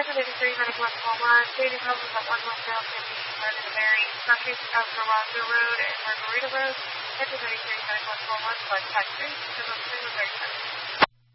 Central 83, medical 141, stating problems at 11050 Legendary, Country of Veronda Road and Margarita Road. Central 83, medical 141, flight taxi, 737.